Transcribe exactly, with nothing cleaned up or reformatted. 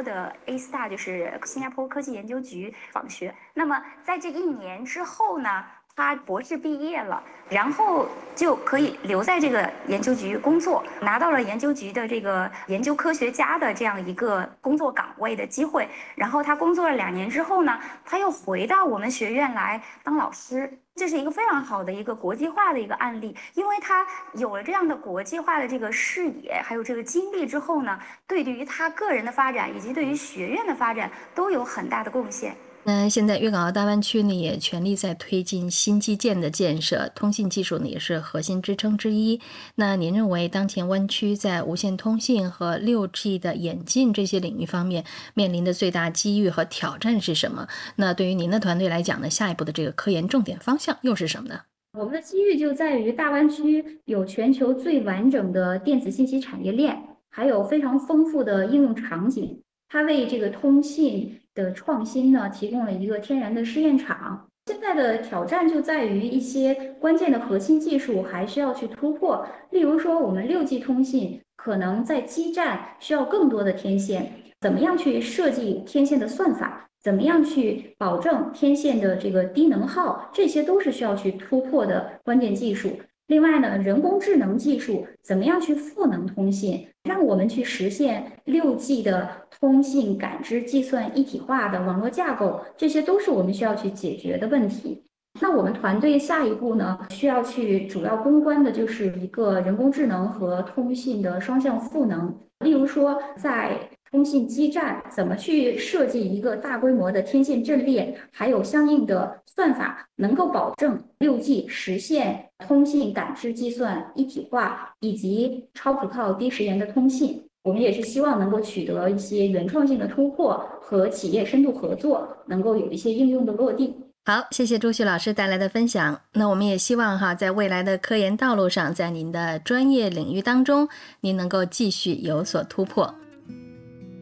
的 A star， 就是新加坡科技研究局访学。那么在这一年之后呢，他博士毕业了，然后就可以留在这个研究局工作，拿到了研究局的这个研究科学家的这样一个工作岗位的机会。然后他工作了两年之后呢，他又回到我们学院来当老师。这是一个非常好的一个国际化的一个案例，因为他有了这样的国际化的这个视野，还有这个经历之后呢，对于他个人的发展以及对于学院的发展都有很大的贡献。 那现在粤港澳大湾区呢也全力在推进新基建的建设，通信技术呢也是核心支撑之一。那您认为当前湾区在无线通信和 六 G 的演进这些领域方面面临的最大机遇和挑战是什么？那对于您的团队来讲呢，下一步的这个科研重点方向又是什么呢？ 我们的机遇就在于大湾区有全球最完整的电子信息产业链，还有非常丰富的应用场景。它为这个通信的创新呢提供了一个天然的试验场。现在的挑战就在于一些关键的核心技术还需要去突破，例如说我们 六 G 通信可能在基站需要更多的天线，怎么样去设计天线的算法？怎么样去保证天线的这个低能耗，这些都是需要去突破的关键技术。另外呢，人工智能技术怎么样去赋能通信，让我们去实现 六 G 的通信感知计算一体化的网络架构，这些都是我们需要去解决的问题。那我们团队下一步呢，需要去主要攻关的就是一个人工智能和通信的双向赋能。例如说，在通信基站怎么去设计一个大规模的天线阵列，还有相应的算法，能够保证 六 G 实现通信感知计算一体化，以及超可靠低时延的通信。我们也是希望能够取得一些原创性的突破和企业深度合作，能够有一些应用的落地。 好，谢谢朱旭老师带来的分享。那我们也希望哈，在未来的科研道路上，在您的专业领域当中，您能够继续有所突破。